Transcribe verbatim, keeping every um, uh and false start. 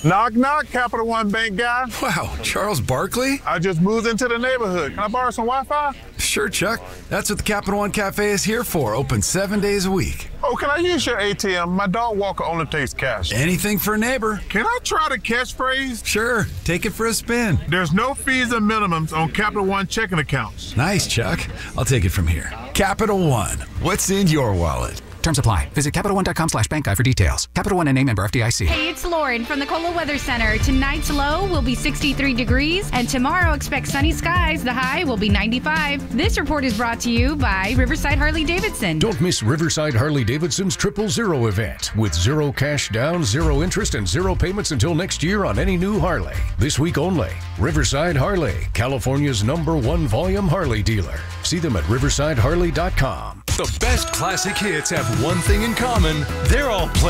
Knock, knock, Capital One Bank guy. Wow, Charles Barkley? I just moved into the neighborhood. Can I borrow some Wi-Fi? Sure, Chuck. That's what the Capital One Cafe is here for, open seven days a week. Oh, can I use your A T M? My dog walker only takes cash. Anything for a neighbor. Can I try the catchphrase? Sure, take it for a spin. There's no fees and minimums on Capital One checking accounts. Nice, Chuck. I'll take it from here. Capital One, what's in your wallet? Terms apply. Visit Capital One dot com slash bank guide for details. Capital One and name member F D I C. Hey, it's Lauren from the Cola Weather Center. Tonight's low will be sixty-three degrees, and tomorrow expect sunny skies. The high will be ninety-five. This report is brought to you by Riverside Harley-Davidson. Don't miss Riverside Harley-Davidson's Triple Zero event with zero cash down, zero interest, and zero payments until next year on any new Harley. This week only. Riverside Harley, California's number one volume Harley dealer. See them at riverside harley dot com. The best classic hits have one thing in common. They're all played